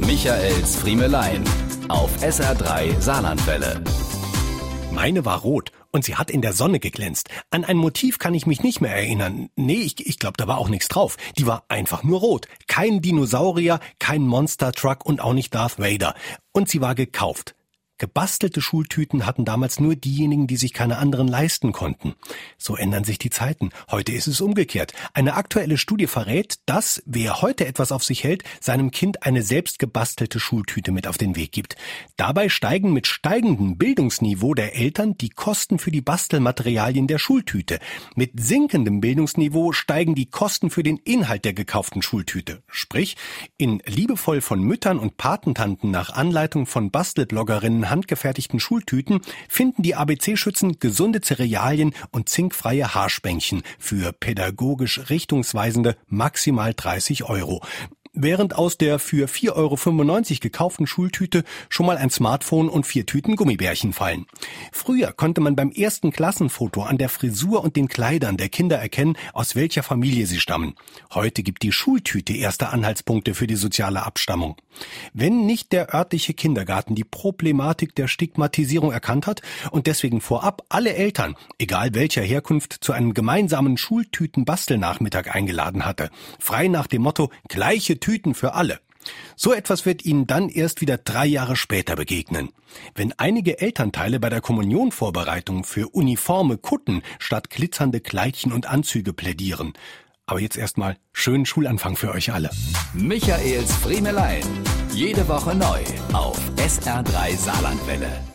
Michaels Friemelein auf SR3 Saarlandwelle. Meine war rot und sie hat in der Sonne geglänzt. An ein Motiv kann ich mich nicht mehr erinnern. Nee, ich glaube, da war auch nichts drauf. Die war einfach nur rot. Kein Dinosaurier, kein Monster Truck und auch nicht Darth Vader. Und sie war gekauft. Gebastelte Schultüten hatten damals nur diejenigen, die sich keine anderen leisten konnten. So ändern sich die Zeiten. Heute ist es umgekehrt. Eine aktuelle Studie verrät, dass, wer heute etwas auf sich hält, seinem Kind eine selbst gebastelte Schultüte mit auf den Weg gibt. Dabei steigen mit steigendem Bildungsniveau der Eltern die Kosten für die Bastelmaterialien der Schultüte. Mit sinkendem Bildungsniveau steigen die Kosten für den Inhalt der gekauften Schultüte. Sprich, in liebevoll von Müttern und Patentanten nach Anleitung von Bastelbloggerinnen handgefertigten Schultüten finden die ABC-Schützen gesunde Cerealien und zinkfreie Haarspänkchen für pädagogisch richtungsweisende maximal 30 €. Während aus der für 4,95 € gekauften Schultüte schon mal ein Smartphone und 4 Tüten Gummibärchen fallen. Früher konnte man beim ersten Klassenfoto an der Frisur und den Kleidern der Kinder erkennen, aus welcher Familie sie stammen. Heute gibt die Schultüte erste Anhaltspunkte für die soziale Abstammung. Wenn nicht der örtliche Kindergarten die Problematik der Stigmatisierung erkannt hat und deswegen vorab alle Eltern, egal welcher Herkunft, zu einem gemeinsamen Schultüten-Bastelnachmittag eingeladen hatte. Frei nach dem Motto, gleiche Tüten für alle. So etwas wird Ihnen dann erst wieder 3 Jahre später begegnen. Wenn einige Elternteile bei der Kommunionvorbereitung für uniforme Kutten statt glitzernde Kleidchen und Anzüge plädieren. Aber jetzt erstmal schönen Schulanfang für euch alle. Michaels Friemelein. Jede Woche neu auf SR3 Saarlandwelle.